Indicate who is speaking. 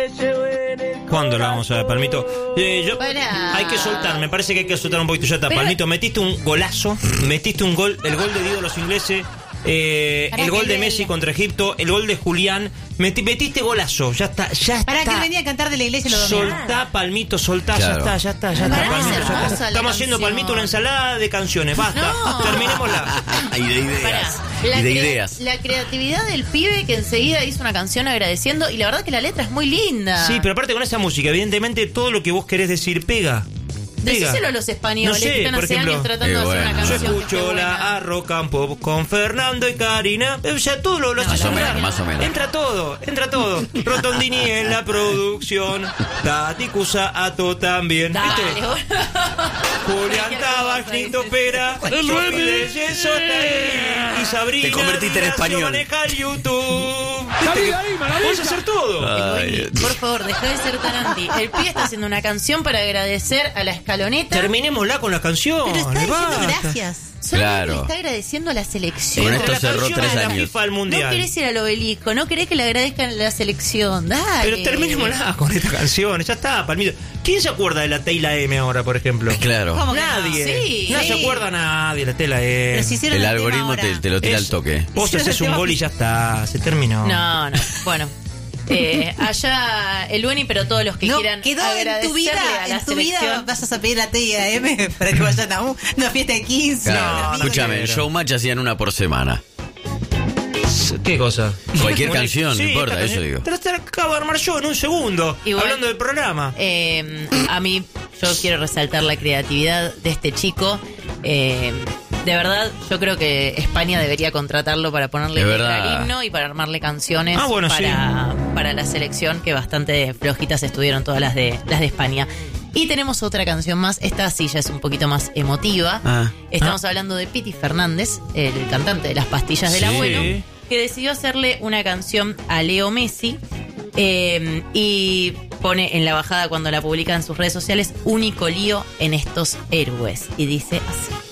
Speaker 1: ¿Cuándo la vamos a ver, Palmito? Hay que soltar, me parece que hay que soltar un poquito. Ya está, Palmito, metiste un golazo, metiste un gol, el gol de Diego de los ingleses, el gol de Messi contra Egipto, el gol de Julián, metiste golazo, ya está.
Speaker 2: ¿Para qué venía a cantar de la iglesia los domingos?
Speaker 1: Soltá, Palmito, soltá, claro. ya está, Palmito, ya está. Estamos haciendo, Palmito, una ensalada de canciones, basta, terminémosla.
Speaker 3: Y de ideas.
Speaker 4: La creatividad del pibe que enseguida hizo una canción agradeciendo, y la verdad que la letra es muy linda.
Speaker 1: Sí, pero aparte con esa música, evidentemente todo lo que vos querés decir pega.
Speaker 4: Decíselo a los españoles,
Speaker 1: no sé,
Speaker 4: que están hace años tratando de hacer una canción.
Speaker 1: Yo escucho la Arro Campo con Fernando y Karina. O sea, todo lo hace sonar.
Speaker 3: Más o menos.
Speaker 1: Entra todo. Rotondini en la producción. Tati Cusato también. ¿Viste? Julián Tabagnito Pera. Y Sabrina.
Speaker 3: Te convertiste en español.
Speaker 1: Maneja el YouTube. Vamos a hacer todo.
Speaker 4: Por favor, deja de ser tan anti. El pibe está haciendo una canción para agradecer a la escaloneta.
Speaker 1: Terminémosla con la canción.
Speaker 2: Pero está diciendo gracias.
Speaker 4: Solamente le está agradeciendo a la selección.
Speaker 3: Con esto cerró 3 años.
Speaker 4: No querés ir al obelisco, no querés que le agradezcan a la selección. Dale.
Speaker 1: Pero terminémosla con esta canción. Ya está, Palmito. ¿Quién se acuerda de la Tela M ahora, por ejemplo?
Speaker 3: Claro.
Speaker 1: Nadie. No se acuerda nadie de la Tela M.
Speaker 3: El algoritmo te lo tira al toque.
Speaker 1: Vos haces un gol y ya está. Se terminó.
Speaker 4: No. Bueno. Allá el Beni, pero todos los que quieran agradecerle a la selección.
Speaker 2: Vas a pedir la TIAM para que vayan a una fiesta de 15.
Speaker 3: Claro. Escúchame, Showmatch hacían una por semana.
Speaker 1: ¿Qué cosa?
Speaker 3: Cualquier canción, no importa, eso digo.
Speaker 1: Te lo acabo de armar yo en un segundo. Igual, hablando del programa.
Speaker 4: A mí, yo quiero resaltar la creatividad de este chico. De verdad, yo creo que España debería contratarlo para ponerle el himno y para armarle canciones para la selección, que bastante flojitas estuvieron todas las de España. Y tenemos otra canción más, esta sí ya es un poquito más emotiva. Estamos hablando de Piti Fernández, el cantante de Las Pastillas del Abuelo, que decidió hacerle una canción a Leo Messi. Y pone en la bajada, cuando la publica en sus redes sociales, único lío en estos héroes. Y dice así.